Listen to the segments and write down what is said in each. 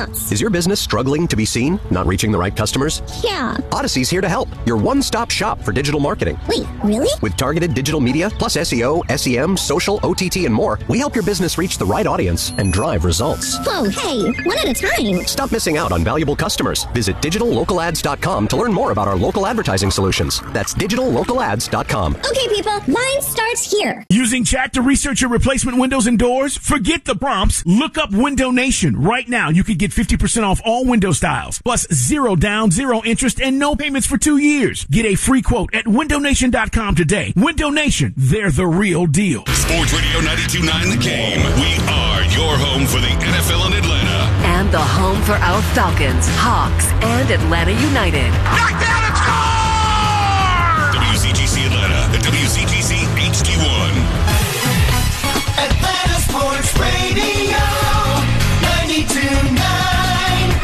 chance. Is your business struggling to be seen? Not reaching the right customers? Yeah. Odyssey's here to help. Your one-stop shop for digital marketing. Wait, really? With targeted digital media, plus SEO, SEM, social, OTT, and more, we help your business reach the right audience and drive results. Whoa, hey, one at a time. Stop missing out on valuable customers. Visit digitallocalads.com to learn more about our local advertising solutions. That's digitallocalads.com. Okay, people, mine starts here. Using chat to research your replacement windows and doors? Forget the prompts. Look up Window Nation. Right now, you could get 50% off all window styles, plus 0 down, 0 interest, and no payments for 2 years. Get a free quote at windownation.com today. Window Nation, they're the real deal. Sports Radio 92.9 The Game. We are your home for the NFL in Atlanta. And the home for our Falcons, Hawks, and Atlanta United. Knockdown and score! WCGC Atlanta and WCGC HD1. Atlanta Sports Radio 92.9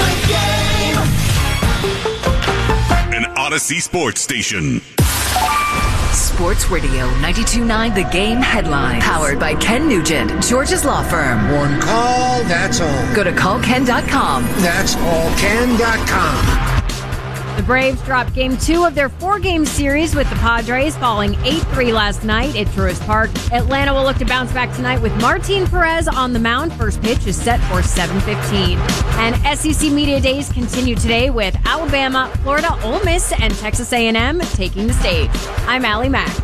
The Game. An Odyssey Sports Station. Sports Radio 92.9 The Game headline. Powered by Ken Nugent, George's Law Firm. One call, that's all. Go to callken.com. That's allken.com. The Braves dropped Game 2 of their 4-game series with the Padres, falling 8-3 last night at Truist Park. Atlanta will look to bounce back tonight with Martin Perez on the mound. First pitch is set for 7:15. And SEC Media Days continue today with Alabama, Florida, Ole Miss, and Texas A&M taking the stage. I'm Allie Mack.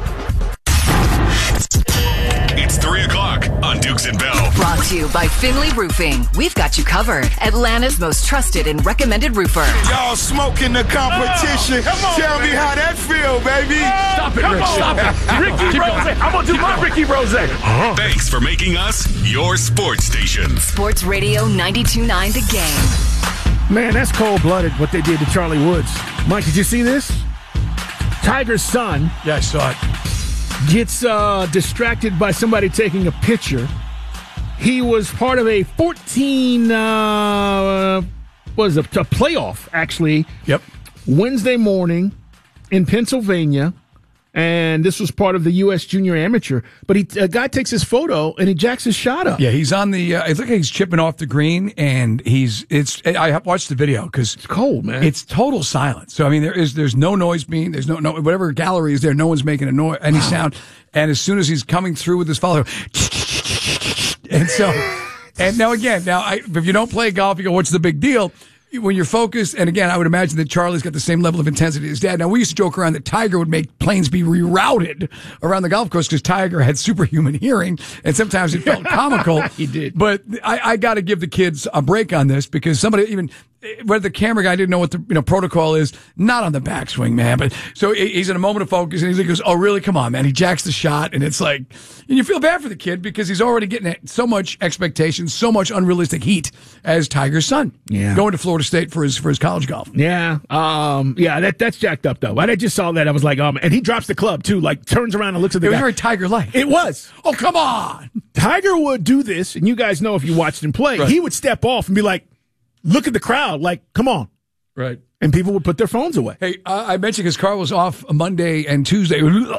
It's 3 o'clock on Dukes and Bell. Brought to you by Finley Roofing. We've got you covered. Atlanta's most trusted and recommended roofer. Y'all smoking the competition. Tell me how that feel, baby. Stop it, Rick. Stop it. Ricky Rose. I'm going to do my Ricky Rose. Thanks for making us your sports station. Sports Radio 92.9 The Game. Man, that's cold-blooded what they did to Charlie Woods. Mike, did you see this? Tiger's son. Yeah, I saw it. Gets distracted by somebody taking a picture. He was part of a 14, a playoff, actually. Yep. Wednesday morning in Pennsylvania, and this was part of the U.S. Junior Amateur. But a guy takes his photo, and he jacks his shot up. Yeah, he's on the, it looks like he's chipping off the green, and I watched the video because it's cold, man. It's total silence. So, I mean, there's no noise being, there's no whatever gallery is there, no one's making any sound. And as soon as he's coming through with his follower, and so, and now again, if you don't play golf, you go, what's the big deal? When you're focused, and again, I would imagine that Charlie's got the same level of intensity as Dad. Now, we used to joke around that Tiger would make planes be rerouted around the golf course because Tiger had superhuman hearing, and sometimes it felt comical. He did. But I got to give the kids a break on this because somebody, even whether the camera guy didn't know what the protocol is, not on the backswing, man. But so he's in a moment of focus, and he goes, "Oh, really? Come on, man!" He jacks the shot, and it's like, and you feel bad for the kid because he's already getting so much expectation, so much unrealistic heat as Tiger's son. Yeah, going to Florida State for his college golf. Yeah, that's jacked up though. I just saw that, I was like, and he drops the club too, like turns around and looks at the guy. It was very Tiger-like. It was. Oh, come on! Tiger would do this, and you guys know if you watched him play, he would step off and be like, look at the crowd, like, come on. Right. And people would put their phones away. Hey, I mentioned his car was off Monday and Tuesday.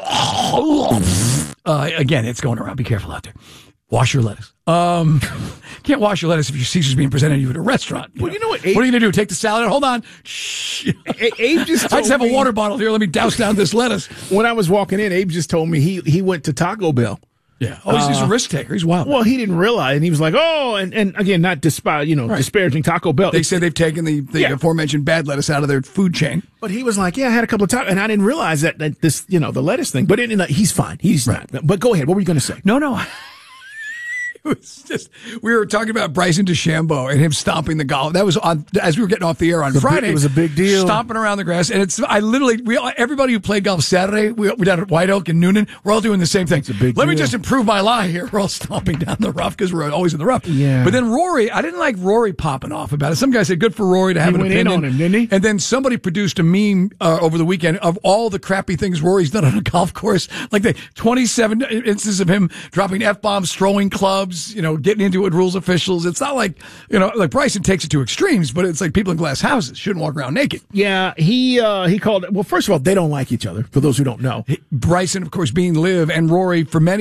Again, it's going around. Be careful out there. Wash your lettuce. Can't wash your lettuce if your Caesar's being presented to you at a restaurant. You know what? What are you going to do? Take the salad? Hold on. Shh. Abe just I just have a water bottle here. Let me douse down this lettuce. When I was walking in, Abe just told me he went to Taco Bell. Yeah. Oh, he's a risk taker. He's wild. Well, he didn't realize, and he was like, "Oh," and again, not disparaging Taco Bell. They say they've taken the aforementioned bad lettuce out of their food chain. But he was like, "Yeah, I had a couple of tacos," and I didn't realize that this, the lettuce thing. But he's fine. He's not. But go ahead. What were you going to say? No. It was just, we were talking about Bryson DeChambeau and him stomping the golf. That was on, as we were getting off the air on Friday. It was a big deal. Stomping around the grass. And everybody who played golf Saturday, we down at White Oak and Noonan, we're all doing the same thing. It's a big Let deal. me just improve my lie here. We're all stomping down the rough because we're always in the rough. Yeah. But then Rory, I didn't like Rory popping off about it. Some guy said, good for Rory to have an opinion. He went in on him, didn't he? And then somebody produced a meme over the weekend of all the crappy things Rory's done on a golf course. Like 27 instances of him dropping F-bombs, throwing clubs, getting into it with rules officials. It's not like, like Bryson takes it to extremes, but it's like people in glass houses shouldn't walk around naked. Yeah, he called it. Well, first of all, they don't like each other, for those who don't know. Bryson, of course, being Liv, and Rory, for many